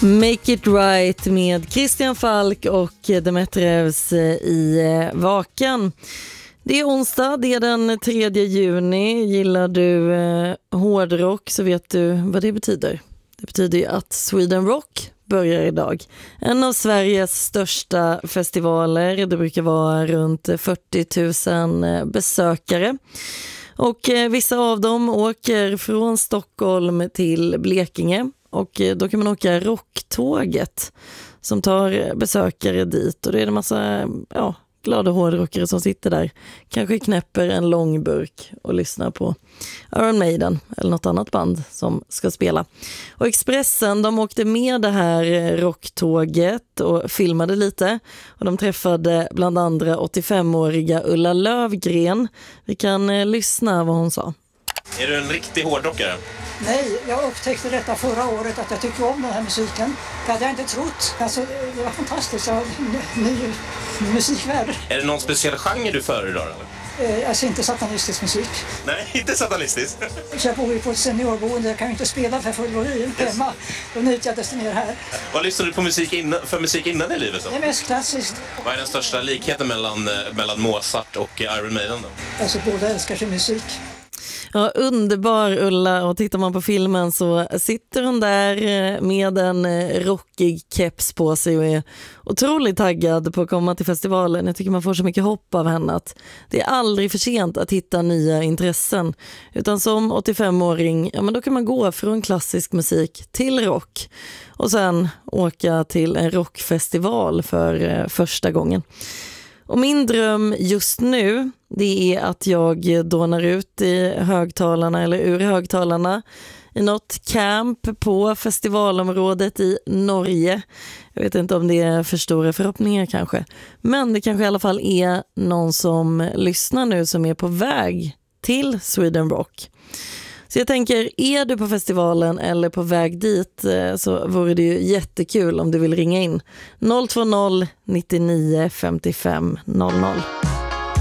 Make It Right med Christian Falk och Demetrevs i Vaken. Det är onsdag, det är den 3 juni. Gillar du hårdrock så vet du vad det betyder. Det betyder ju att Sweden Rock börjar idag. En av Sveriges största festivaler. Det brukar vara runt 40 000 besökare. Och vissa av dem åker från Stockholm till Blekinge. Och då kan man åka rocktåget som tar besökare dit. Och det är en massa glada hårdrockare som sitter där. Kanske knäpper en lång burk och lyssnar på Iron Maiden eller något annat band som ska spela. Och Expressen, de åkte med det här rocktåget och filmade lite. Och de träffade bland andra 85-åriga Ulla Lövgren. Vi kan lyssna vad hon sa. Är du en riktig hårdrockare? Nej, jag upptäckte detta förra året att jag tycker om den här musiken. Det hade jag inte trott. Alltså, det var fantastiskt. Ny musikvärld. Är det någon speciell genre du föredrar eller? Alltså inte satanistisk musik. Nej, inte satanistisk. Jag bor ju på ett seniorboende. Jag kan ju inte spela för full volym hemma. Då nyttjar jag desto ner här. Vad lyssnar du på för musik innan i livet då? Det är mest klassiskt. Vad är den största likheten mellan Mozart och Iron Maiden då? Alltså båda älskar sin musik. Ja, underbar Ulla, och tittar man på filmen så sitter hon där med en rockig keps på sig och är otroligt taggad på att komma till festivalen. Jag tycker man får så mycket hopp av henne att det är aldrig för sent att hitta nya intressen. Utan som 85-åring, då kan man gå från klassisk musik till rock och sen åka till en rockfestival för första gången. Och min dröm just nu, det är att jag dånar ut i högtalarna eller ur högtalarna i något camp på festivalområdet i Norge. Jag vet inte om det är för stora förhoppningar kanske. Men det kanske i alla fall är någon som lyssnar nu som är på väg till Sweden Rock. Så jag tänker, är du på festivalen eller på väg dit så vore det ju jättekul om du vill ringa in 020 99 55 00.